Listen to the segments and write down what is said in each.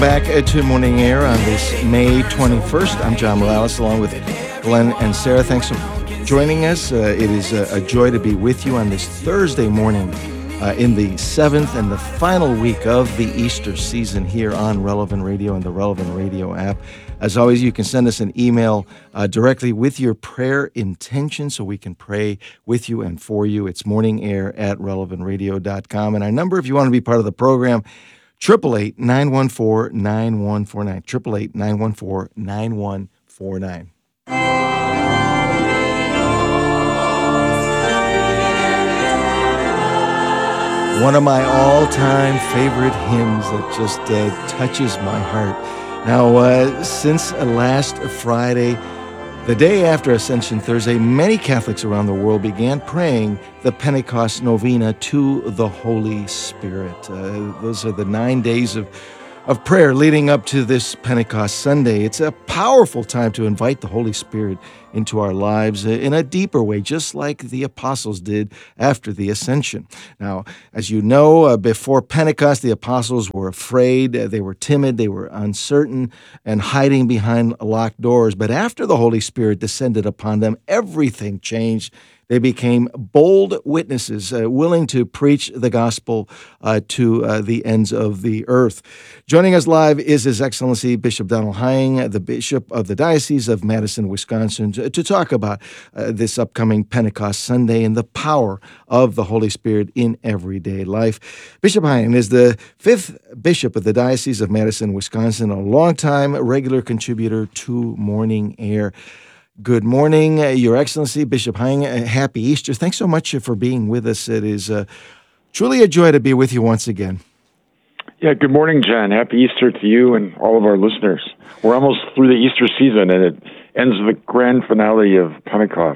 back to Morning Air on this May 21st. I'm John Morales along with Glenn and Sarah. Thanks for joining us. It is a joy to be with you on this Thursday morning in the seventh and the final week of the Easter season here on Relevant Radio and the Relevant Radio app. As always, you can send us an email directly with your prayer intention so we can pray with you and for you. It's morningair@relevantradio.com. And our number, if you want to be part of the program, 888-914-9149. 888-914-9149. One of my all-time favorite hymns that just touches my heart. Now, since last Friday, the day after Ascension Thursday, many Catholics around the world began praying the Pentecost Novena to the Holy Spirit. Those are the 9 days of prayer leading up to this Pentecost Sunday. It's a powerful time to invite the Holy Spirit into our lives in a deeper way, just like the apostles did after the Ascension. Now, as you know, before Pentecost, the apostles were afraid, they were timid, they were uncertain, and hiding behind locked doors. But after the Holy Spirit descended upon them, everything changed. They became bold witnesses, willing to preach the gospel to the ends of the earth. Joining us live is His Excellency Bishop Donald Hying, the Bishop of the Diocese of Madison, Wisconsin, to talk about this upcoming Pentecost Sunday and the power of the Holy Spirit in everyday life. Bishop Hying is the fifth bishop of the Diocese of Madison, Wisconsin, a longtime regular contributor to Morning Air. Good morning, Your Excellency, Bishop Hying. Happy Easter. Thanks so much for being with us. It is truly a joy to be with you once again. Yeah, good morning, John. Happy Easter to you and all of our listeners. We're almost through the Easter season, and it ends with the grand finale of Pentecost.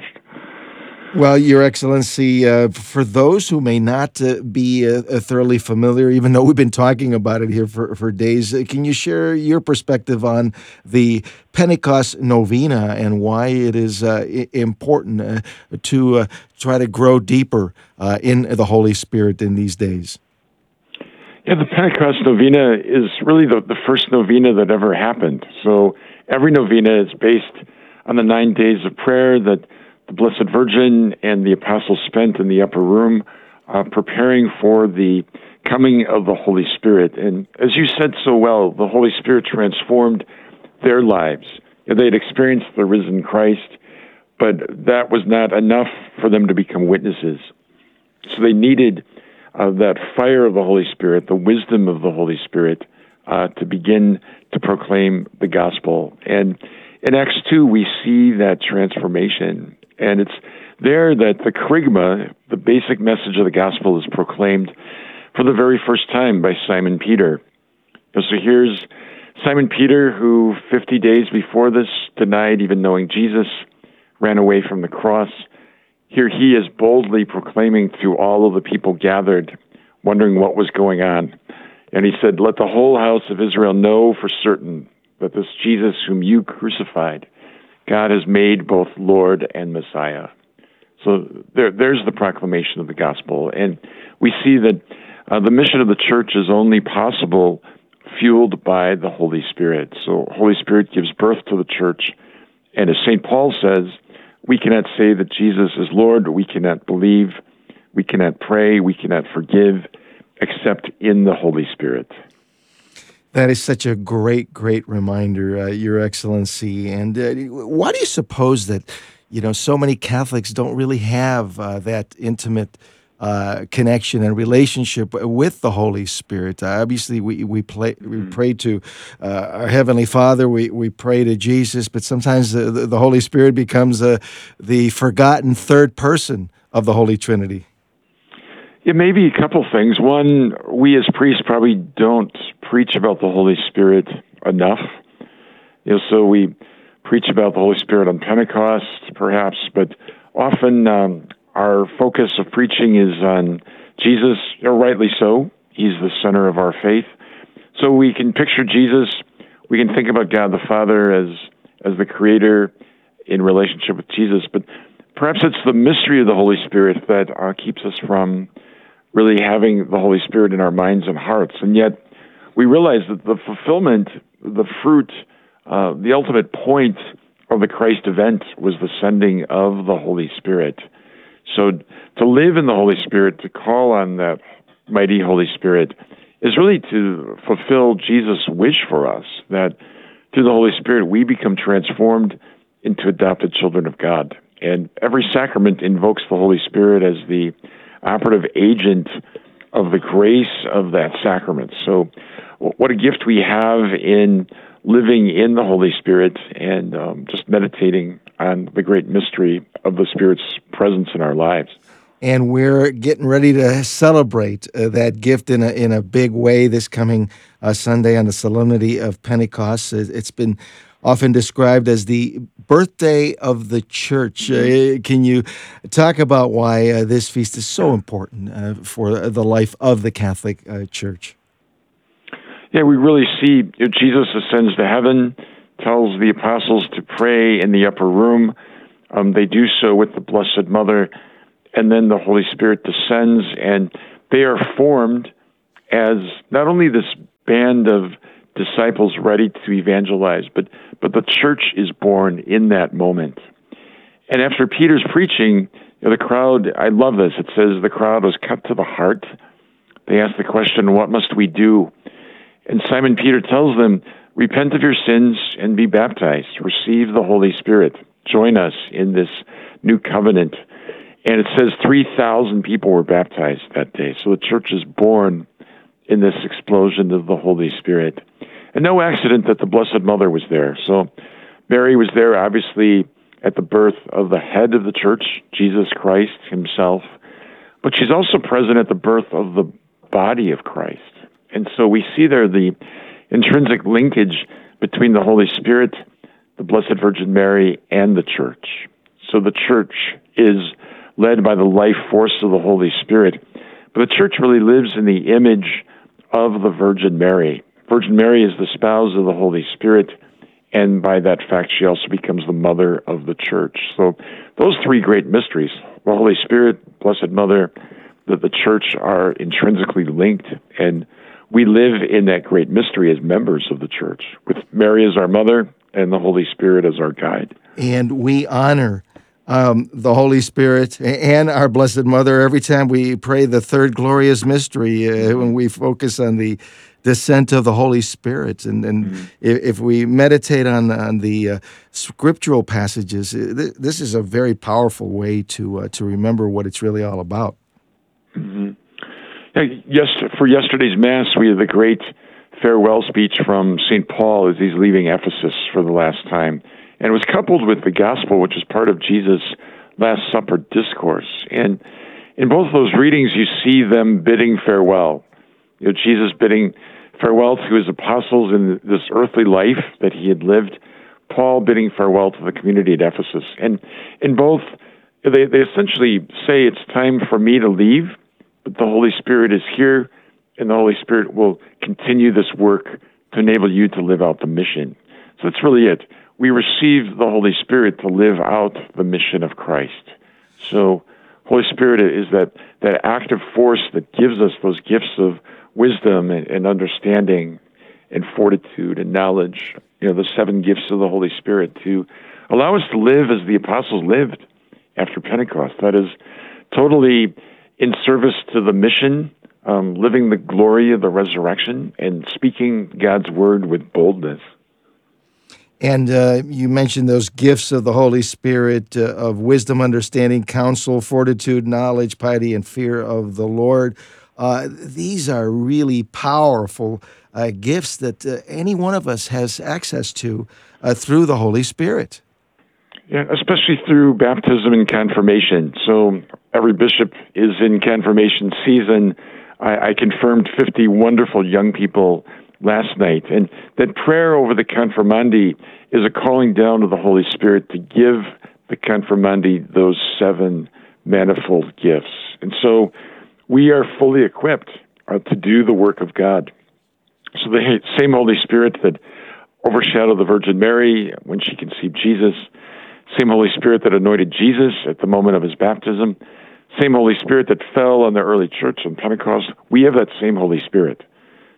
Well, Your Excellency, for those who may not be thoroughly familiar, even though we've been talking about it here for days, can you share your perspective on the Pentecost Novena and why it is important to try to grow deeper in the Holy Spirit in these days? Yeah, the Pentecost Novena is really the first novena that ever happened. So every novena is based on the 9 days of prayer that the Blessed Virgin and the apostles spent in the upper room preparing for the coming of the Holy Spirit. And as you said so well, the Holy Spirit transformed their lives. They had experienced the risen Christ, but that was not enough for them to become witnesses. So they needed that fire of the Holy Spirit, the wisdom of the Holy Spirit, to begin to proclaim the gospel. And in Acts 2, we see that transformation. And it's there that the kerygma, the basic message of the gospel, is proclaimed for the very first time by Simon Peter. And so here's Simon Peter, who 50 days before this denied even knowing Jesus, ran away from the cross. Here he is boldly proclaiming to all of the people gathered, wondering what was going on. And he said, "Let the whole house of Israel know for certain that this Jesus whom you crucified, God has made both Lord and Messiah." So there's the proclamation of the gospel. And we see that the mission of the church is only possible fueled by the Holy Spirit. So Holy Spirit gives birth to the church. And as St. Paul says, we cannot say that Jesus is Lord, we cannot believe, we cannot pray, we cannot forgive, except in the Holy Spirit. That is such a great, great reminder, Your Excellency. And why do you suppose that, so many Catholics don't really have that intimate connection and relationship with the Holy Spirit? Obviously, we pray to our Heavenly Father, we pray to Jesus, but sometimes the Holy Spirit becomes the forgotten third person of the Holy Trinity. It may be a couple things. One, we as priests probably don't preach about the Holy Spirit enough. So we preach about the Holy Spirit on Pentecost, perhaps, but often our focus of preaching is on Jesus, rightly so. He's the center of our faith. So we can picture Jesus, we can think about God the Father as the creator in relationship with Jesus, but perhaps it's the mystery of the Holy Spirit that keeps us from really having the Holy Spirit in our minds and hearts. And yet, we realize that the fulfillment, the fruit, the ultimate point of the Christ event was the sending of the Holy Spirit. So to live in the Holy Spirit, to call on that mighty Holy Spirit, is really to fulfill Jesus' wish for us, that through the Holy Spirit we become transformed into adopted children of God. And every sacrament invokes the Holy Spirit as the operative agent of the grace of that sacrament. So what a gift we have in living in the Holy Spirit and just meditating on the great mystery of the Spirit's presence in our lives. And we're getting ready to celebrate that gift in a big way this coming Sunday on the Solemnity of Pentecost. It's been often described as the birthday of the Church. Can you talk about why this feast is so important for the life of the Catholic Church? Yeah, we really see Jesus ascends to heaven, tells the apostles to pray in the upper room. They do so with the Blessed Mother, and then the Holy Spirit descends, and they are formed as not only this band of disciples ready to evangelize, but the church is born in that moment. And after Peter's preaching, the crowd, I love this, it says the crowd was cut to the heart. They asked the question, what must we do? And Simon Peter tells them, repent of your sins and be baptized. Receive the Holy Spirit. Join us in this new covenant. And it says 3,000 people were baptized that day. So the church is born in this explosion of the Holy Spirit. And no accident that the Blessed Mother was there. So Mary was there, obviously, at the birth of the head of the church, Jesus Christ himself. But she's also present at the birth of the body of Christ. And so we see there the intrinsic linkage between the Holy Spirit, the Blessed Virgin Mary, and the church. So the church is led by the life force of the Holy Spirit. But the church really lives in the image of the Virgin Mary. Virgin Mary is the spouse of the Holy Spirit, and by that fact, she also becomes the mother of the church. So those three great mysteries, the Holy Spirit, Blessed Mother, that the church are intrinsically linked, and we live in that great mystery as members of the church, with Mary as our mother and the Holy Spirit as our guide. And we honor the Holy Spirit and our Blessed Mother every time we pray the third glorious mystery, when we focus on the descent of the Holy Spirit. And if we meditate on the scriptural passages, this is a very powerful way to remember what it's really all about. Mm-hmm. Yes, for yesterday's Mass, we had the great farewell speech from St. Paul as he's leaving Ephesus for the last time. And it was coupled with the Gospel, which is part of Jesus' Last Supper discourse. And in both of those readings, you see them bidding farewell. Jesus bidding farewell to his apostles in this earthly life that he had lived, Paul bidding farewell to the community at Ephesus. And in both, they essentially say, it's time for me to leave, but the Holy Spirit is here, and the Holy Spirit will continue this work to enable you to live out the mission. So that's really it. We receive the Holy Spirit to live out the mission of Christ. So Holy Spirit is that active force that gives us those gifts of wisdom and understanding and fortitude and knowledge, the 7 gifts of the Holy Spirit, to allow us to live as the apostles lived after Pentecost. That is totally in service to the mission, living the glory of the resurrection and speaking God's word with boldness. And you mentioned those gifts of the Holy Spirit of wisdom, understanding, counsel, fortitude, knowledge, piety, and fear of the Lord. These are really powerful gifts that any one of us has access to through the Holy Spirit. Yeah, especially through baptism and confirmation. So every bishop is in confirmation season. I confirmed 50 wonderful young people last night. And that prayer over the confirmandi is a calling down of the Holy Spirit to give the confirmandi those 7 manifold gifts. And so we are fully equipped to do the work of God. So the same Holy Spirit that overshadowed the Virgin Mary when she conceived Jesus, same Holy Spirit that anointed Jesus at the moment of his baptism, same Holy Spirit that fell on the early church on Pentecost, we have that same Holy Spirit.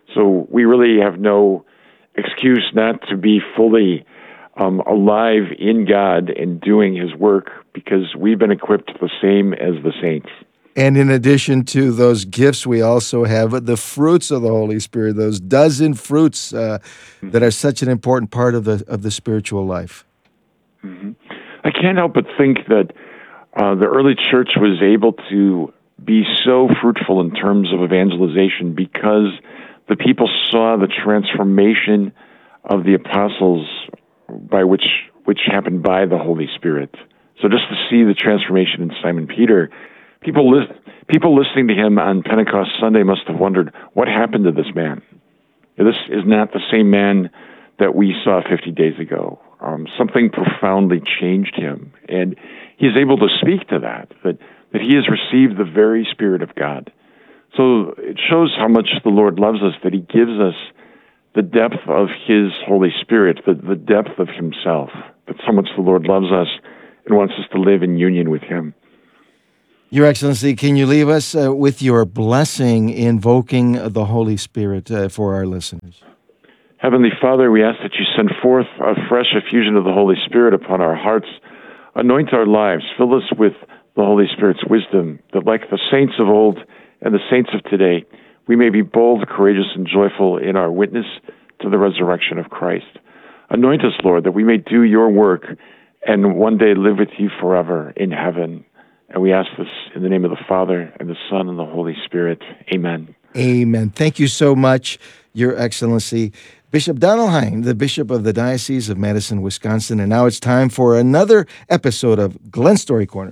So we really have no excuse not to be fully alive in God and doing His work, because we've been equipped the same as the saints. And in addition to those gifts, we also have the fruits of the Holy Spirit, those dozen fruits that are such an important part of the spiritual life. Mm-hmm. I can't help but think that the early church was able to be so fruitful in terms of evangelization because the people saw the transformation of the apostles by which happened by the Holy Spirit. So just to see the transformation in Simon Peter, people listening to him on Pentecost Sunday must have wondered, what happened to this man? This is not the same man that we saw 50 days ago. Something profoundly changed him, and he's able to speak to that he has received the very Spirit of God. So it shows how much the Lord loves us, that He gives us the depth of His Holy Spirit, the depth of Himself, that's how much the Lord loves us and wants us to live in union with Him. Your Excellency, can you leave us with your blessing invoking the Holy Spirit for our listeners? Heavenly Father, we ask that You send forth a fresh effusion of the Holy Spirit upon our hearts. Anoint our lives. Fill us with the Holy Spirit's wisdom, that like the saints of old and the saints of today, we may be bold, courageous, and joyful in our witness to the resurrection of Christ. Anoint us, Lord, that we may do Your work and one day live with You forever in heaven. And we ask this in the name of the Father, and the Son, and the Holy Spirit. Amen. Amen. Thank you so much, Your Excellency. Bishop Donald Hein, the Bishop of the Diocese of Madison, Wisconsin. And now it's time for another episode of Glen Story Corner.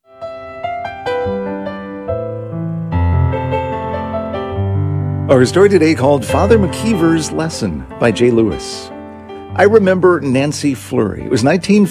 Our story today called Father McKeever's Lesson by Jay Lewis. I remember Nancy Fleury. It was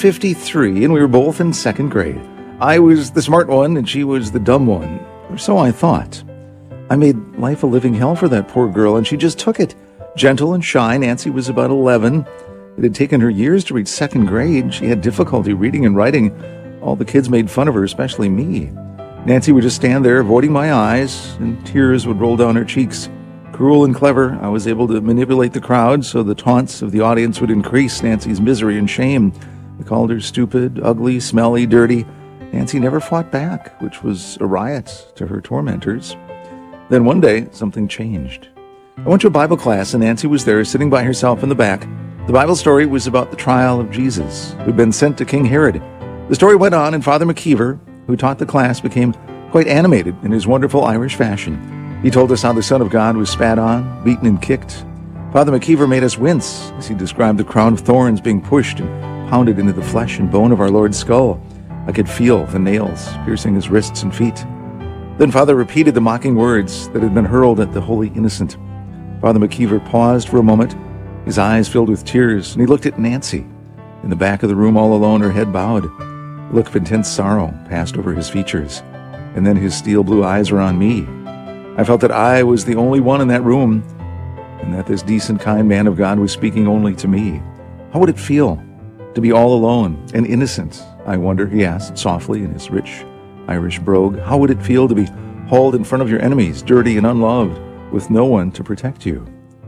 1953, and we were both in second grade. I was the smart one, and she was the dumb one, or so I thought. I made life a living hell for that poor girl, and she just took it. Gentle and shy, Nancy was about 11. It had taken her years to reach second grade. She had difficulty reading and writing. All the kids made fun of her, especially me. Nancy would just stand there, avoiding my eyes, and tears would roll down her cheeks. Cruel and clever, I was able to manipulate the crowd so the taunts of the audience would increase Nancy's misery and shame. We called her stupid, ugly, smelly, dirty. Nancy never fought back, which was a riot to her tormentors. Then one day, something changed. I went to a Bible class, and Nancy was there, sitting by herself in the back. The Bible story was about the trial of Jesus, who'd been sent to King Herod. The story went on, and Father McKeever, who taught the class, became quite animated in his wonderful Irish fashion. He told us how the Son of God was spat on, beaten, and kicked. Father McKeever made us wince as he described the crown of thorns being pushed and pounded into the flesh and bone of our Lord's skull. I could feel the nails piercing his wrists and feet. Then Father repeated the mocking words that had been hurled at the holy innocent. Father McKeever paused for a moment, his eyes filled with tears, and he looked at Nancy. In the back of the room, all alone, her head bowed. A look of intense sorrow passed over his features, and then his steel blue eyes were on me. I felt that I was the only one in that room, and that this decent, kind man of God was speaking only to me. How would it feel to be all alone and innocent? I wonder, he asked softly in his rich Irish brogue. How would it feel to be hauled in front of your enemies, dirty and unloved, with no one to protect you?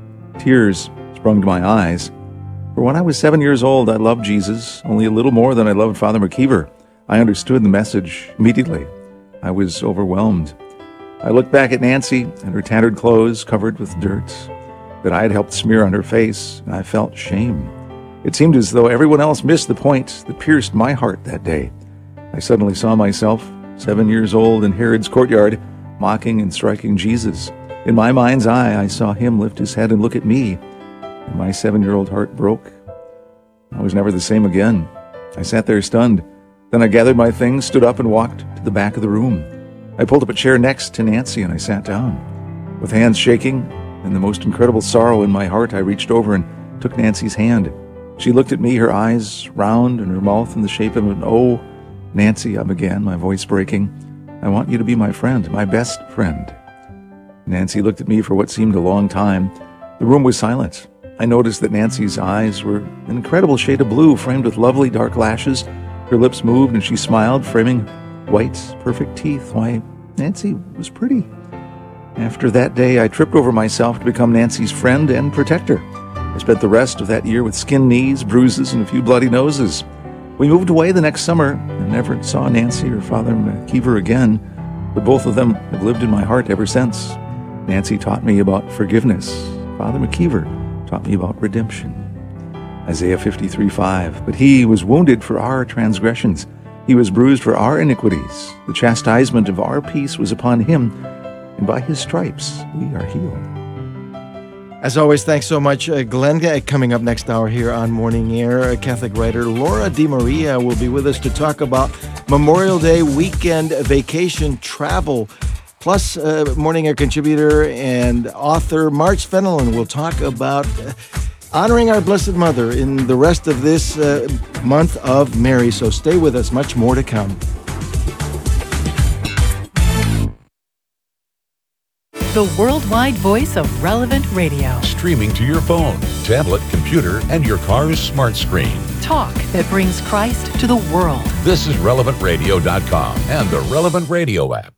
Tears sprung to my eyes. For when I was 7 years old, I loved Jesus only a little more than I loved Father McKeever. I understood the message immediately. I was overwhelmed. I looked back at Nancy and her tattered clothes covered with dirt that I had helped smear on her face, and I felt shame. It seemed as though everyone else missed the point that pierced my heart that day. I suddenly saw myself, 7 years old, in Herod's courtyard, mocking and striking Jesus. In my mind's eye, I saw him lift his head and look at me, and my 7-year-old heart broke. I was never the same again. I sat there stunned. Then I gathered my things, stood up, and walked to the back of the room. I pulled up a chair next to Nancy, and I sat down. With hands shaking and the most incredible sorrow in my heart, I reached over and took Nancy's hand. She looked at me, her eyes round and her mouth in the shape of an O. Nancy, I began, my voice breaking, I want you to be my friend, my best friend. Nancy looked at me for what seemed a long time. The room was silent. I noticed that Nancy's eyes were an incredible shade of blue, framed with lovely dark lashes. Her lips moved and she smiled, framing white, perfect teeth. Why, Nancy was pretty. After that day, I tripped over myself to become Nancy's friend and protector. I spent the rest of that year with skinned knees, bruises, and a few bloody noses. We moved away the next summer and never saw Nancy or Father McKeever again, but both of them have lived in my heart ever since. Nancy taught me about forgiveness. Father McKeever taught me about redemption. Isaiah 53:5, but he was wounded for our transgressions. He was bruised for our iniquities. The chastisement of our peace was upon him, and by his stripes we are healed. As always, thanks so much, Glenn. Coming up next hour here on Morning Air, Catholic writer Laura DiMaria will be with us to talk about Memorial Day weekend vacation travel. Plus, Morning Air contributor and author Marge Fenelon will talk about honoring our Blessed Mother in the rest of this month of Mary. So stay with us. Much more to come. The worldwide voice of Relevant Radio. Streaming to your phone, tablet, computer, and your car's smart screen. Talk that brings Christ to the world. This is RelevantRadio.com and the Relevant Radio app.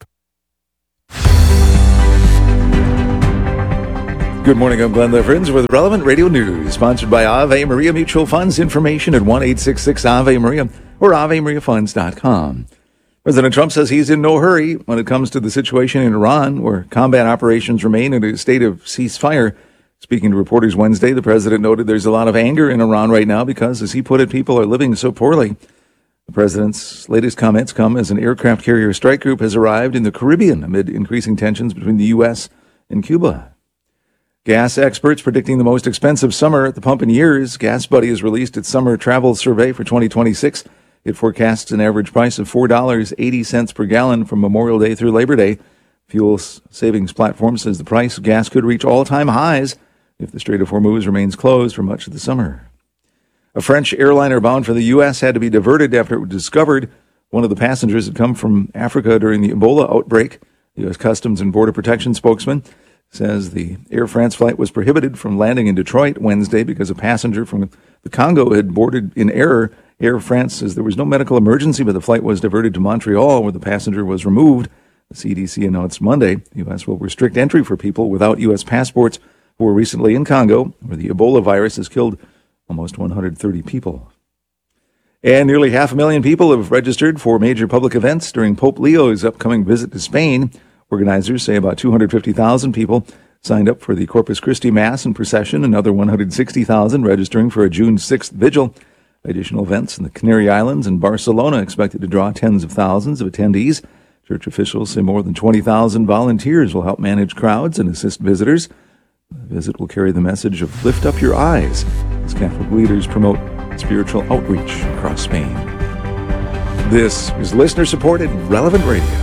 Good morning, I'm Glenn Leverins with Relevant Radio News, sponsored by Ave Maria Mutual Funds. Information at 1-866-AVE-MARIA or AveMariaFunds.com. President Trump says he's in no hurry when it comes to the situation in Iran, where combat operations remain in a state of ceasefire. Speaking to reporters Wednesday, the president noted there's a lot of anger in Iran right now because, as he put it, people are living so poorly. The president's latest comments come as an aircraft carrier strike group has arrived in the Caribbean amid increasing tensions between the U.S. and Cuba. Gas experts predicting the most expensive summer at the pump in years. GasBuddy has released its summer travel survey for 2026. It forecasts an average price of $4.80 per gallon from Memorial Day through Labor Day. Fuel savings platform says the price of gas could reach all-time highs if the Strait of Hormuz remains closed for much of the summer. A French airliner bound for the U.S. had to be diverted after it was discovered one of the passengers had come from Africa during the Ebola outbreak. The U.S. Customs and Border Protection spokesman says the Air France flight was prohibited from landing in Detroit Wednesday because a passenger from the Congo had boarded in error. Air France says there was no medical emergency, but the flight was diverted to Montreal, where the passenger was removed. The CDC announced Monday the U.S. will restrict entry for people without U.S. passports who were recently in Congo, where the Ebola virus has killed almost 130 people. And nearly 500,000 people have registered for major public events during Pope Leo's upcoming visit to Spain. Organizers say about 250,000 people signed up for the Corpus Christi Mass and procession, another 160,000 registering for a June 6th vigil. Additional events in the Canary Islands and Barcelona expected to draw tens of thousands of attendees. Church officials say more than 20,000 volunteers will help manage crowds and assist visitors. The visit will carry the message of lift up your eyes as Catholic leaders promote spiritual outreach across Spain. This is listener-supported Relevant Radio.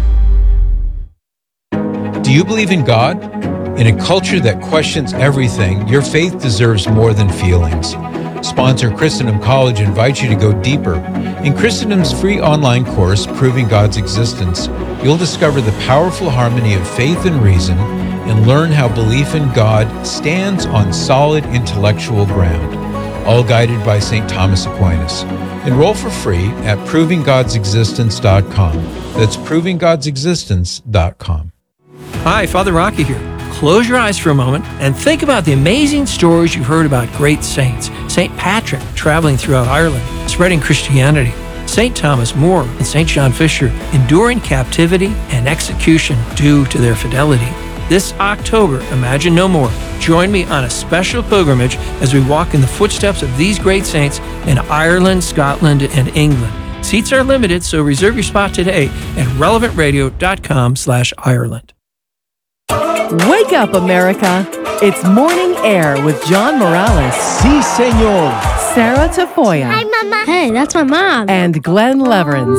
Do you believe in God? In a culture that questions everything, your faith deserves more than feelings. Sponsor Christendom College invites you to go deeper. In Christendom's free online course, Proving God's Existence, you'll discover the powerful harmony of faith and reason and learn how belief in God stands on solid intellectual ground, all guided by St. Thomas Aquinas. Enroll for free at ProvingGod'sExistence.com. That's ProvingGod'sExistence.com. Hi, Father Rocky here. Close your eyes for a moment and think about the amazing stories you've heard about great saints. St. Patrick traveling throughout Ireland, spreading Christianity. St. Thomas More and St. John Fisher enduring captivity and execution due to their fidelity. This October, Imagine No More. Join me on a special pilgrimage as we walk in the footsteps of these great saints in Ireland, Scotland, and England. Seats are limited, so reserve your spot today at relevantradio.com/Ireland. Wake up, America. It's Morning Air with John Morales. Si, senor. Sarah Tafoya. Hi, Mama. Hey, that's my mom. And Glenn Leverins.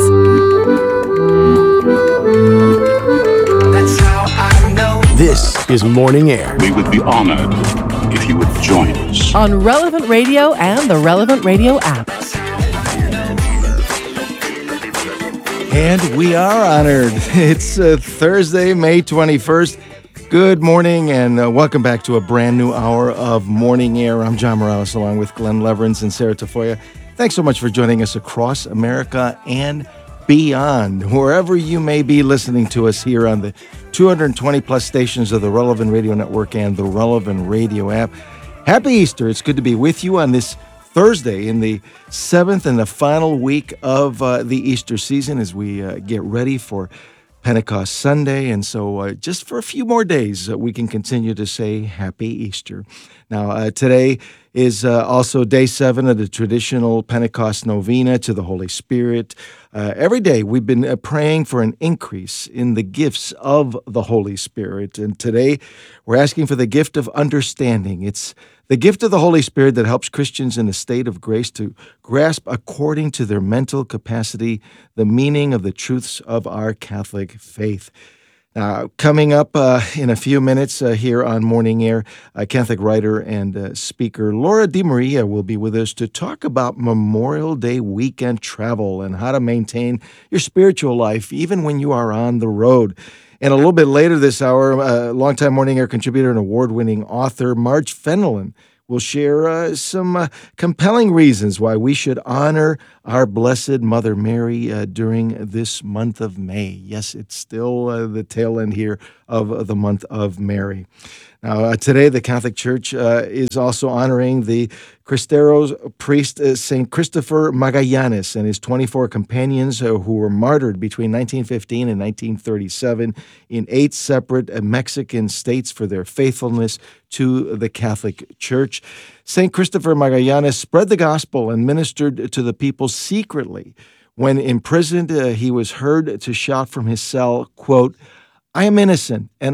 That's how I know. This is Morning Air. We would be honored if you would join us. On Relevant Radio and the Relevant Radio app. And we are honored. It's Thursday, May 21st. Good morning and welcome back to a brand new hour of Morning Air. I'm John Morales along with Glenn Leverins and Sarah Tafoya. Thanks so much for joining us across America and beyond, wherever you may be listening to us here on the 220 plus stations of the Relevant Radio Network and the Relevant Radio app. Happy Easter. It's good to be with you on this Thursday in the 7th and the final week of the Easter season as we get ready for Pentecost Sunday. And so just for a few more days, we can continue to say Happy Easter. Now, today is also day 7 of the traditional Pentecost novena to the Holy Spirit. Every day we've been praying for an increase in the gifts of the Holy Spirit. And today we're asking for the gift of understanding. It's the gift of the Holy Spirit that helps Christians in a state of grace to grasp according to their mental capacity the meaning of the truths of our Catholic faith. Coming up in a few minutes here on Morning Air, Catholic writer and speaker Laura DiMaria will be with us to talk about Memorial Day weekend travel and how to maintain your spiritual life even when you are on the road. And a little bit later this hour, longtime Morning Air contributor and award-winning author Marge Fenelon will share some compelling reasons why we should honor our Blessed Mother Mary during this month of May. Yes, it's still the tail end here of the month of Mary. Now, today, the Catholic Church is also honoring the Cristeros priest, St. Christopher Magallanes, and his 24 companions who were martyred between 1915 and 1937 in 8 separate Mexican states for their faithfulness to the Catholic Church. St. Christopher Magallanes spread the gospel and ministered to the people secretly. When imprisoned, he was heard to shout from his cell, quote, "I am innocent, and